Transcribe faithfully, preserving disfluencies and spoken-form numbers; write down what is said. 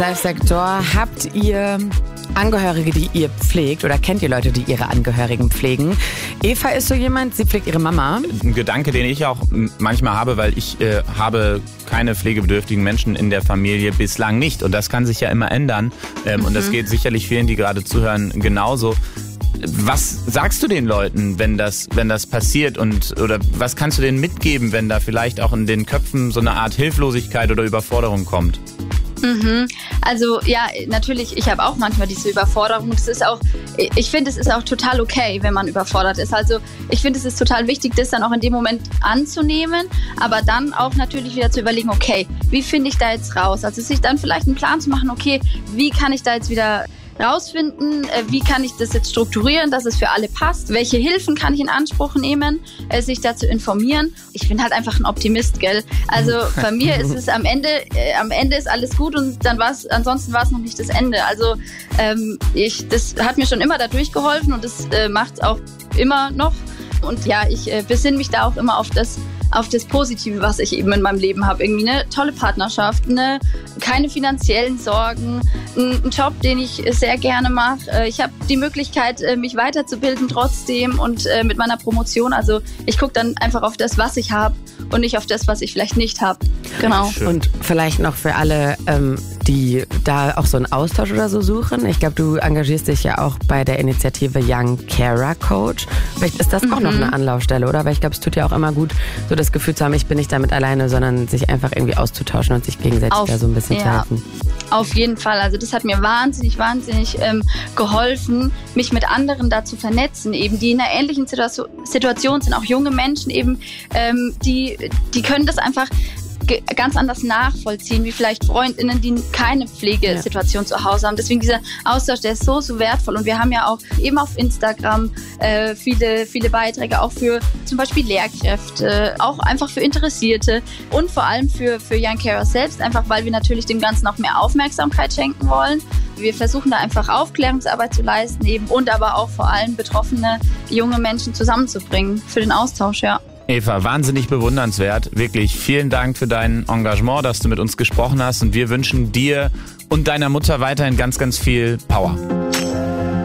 Live-Sektor, habt ihr Angehörige, die ihr pflegt, oder kennt ihr Leute, die ihre Angehörigen pflegen? Eva ist so jemand, sie pflegt ihre Mama. Ein Gedanke, den ich auch manchmal habe, weil ich äh, habe keine pflegebedürftigen Menschen in der Familie bislang nicht. Und das kann sich ja immer ändern. Ähm, mhm. Und das geht sicherlich vielen, die gerade zuhören, genauso. Was sagst du den Leuten, wenn das, wenn das passiert, und oder was kannst du denen mitgeben, wenn da vielleicht auch in den Köpfen so eine Art Hilflosigkeit oder Überforderung kommt? Mhm. Also ja, natürlich, ich habe auch manchmal diese Überforderung. Es ist auch, ich finde, es ist auch total okay, wenn man überfordert ist. Also ich finde, es ist total wichtig, das dann auch in dem Moment anzunehmen, aber dann auch natürlich wieder zu überlegen, okay, wie finde ich da jetzt raus? Also sich dann vielleicht einen Plan zu machen, okay, wie kann ich da jetzt wieder rausfinden, wie kann ich das jetzt strukturieren, dass es für alle passt, welche Hilfen kann ich in Anspruch nehmen, sich dazu informieren. Ich bin halt einfach ein Optimist, gell? Also bei mir ist es am Ende, äh, am Ende ist alles gut, und dann war's, ansonsten war es noch nicht das Ende. Also ähm, ich, das hat mir schon immer dadurch geholfen, und das äh, macht es auch immer noch. Und ja, ich äh, besinne mich da auch immer auf das, auf das Positive, was ich eben in meinem Leben habe. Irgendwie eine tolle Partnerschaft, eine, keine finanziellen Sorgen, einen Job, den ich sehr gerne mache. Ich habe die Möglichkeit, mich weiterzubilden trotzdem, und mit meiner Promotion. Also ich gucke dann einfach auf das, was ich habe, und nicht auf das, was ich vielleicht nicht habe. Genau. Und vielleicht noch für alle, ähm, die da auch so einen Austausch oder so suchen. Ich glaube, du engagierst dich ja auch bei der Initiative Young Carer Coach. Vielleicht ist das mhm. auch noch eine Anlaufstelle, oder? Weil ich glaube, es tut ja auch immer gut, so das Gefühl zu haben, ich bin nicht damit alleine, sondern sich einfach irgendwie auszutauschen und sich gegenseitig auf, da so ein bisschen ja, zu helfen. Auf jeden Fall. Also das hat mir wahnsinnig, wahnsinnig ähm, geholfen, mich mit anderen da zu vernetzen, eben die in einer ähnlichen Situ- Situation sind, auch junge Menschen eben, ähm, die, die können das einfach ganz anders nachvollziehen, wie vielleicht FreundInnen, die keine Pflegesituation ja. zu Hause haben. Deswegen dieser Austausch, der ist so, so wertvoll. Und wir haben ja auch eben auf Instagram äh, viele, viele Beiträge, auch für zum Beispiel Lehrkräfte, auch einfach für Interessierte und vor allem für, für Young Carer selbst, einfach weil wir natürlich dem Ganzen noch mehr Aufmerksamkeit schenken wollen. Wir versuchen da einfach Aufklärungsarbeit zu leisten eben, und aber auch vor allem betroffene junge Menschen zusammenzubringen für den Austausch, ja. Eva, wahnsinnig bewundernswert. Wirklich vielen Dank für dein Engagement, dass du mit uns gesprochen hast, und wir wünschen dir und deiner Mutter weiterhin ganz, ganz viel Power.